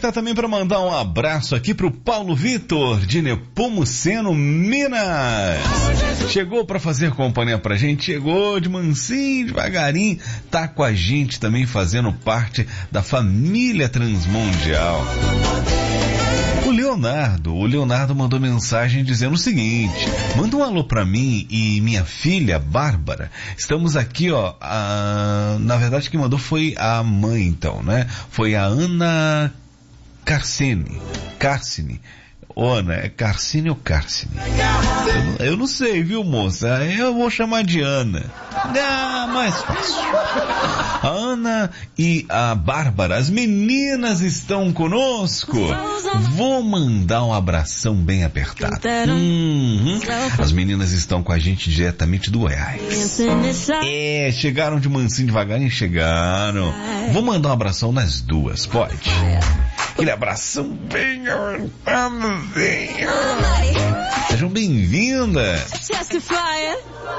aproveitar também para mandar um abraço aqui pro Paulo Vitor, de Nepomuceno, Minas. Chegou para fazer companhia pra gente, chegou de mansinho, devagarinho, tá com a gente também fazendo parte da família Transmundial. O Leonardo mandou mensagem dizendo o seguinte: manda um alô pra mim e minha filha Bárbara. Estamos aqui, ó, na verdade quem mandou foi a mãe, então, né? Foi a Ana Carcine. Ô, Ana, é Carcine ou Carcine? Eu não sei, viu, moça? Eu vou chamar de Ana. Mais fácil. A Ana e a Bárbara, as meninas estão conosco. Vou mandar um abração bem apertado. As meninas estão com a gente diretamente do Goiás. Chegaram de mansinho devagarinho, chegaram. Vou mandar um abração nas duas, pode? Aquele abração bem apertado. Sejam bem-vindas.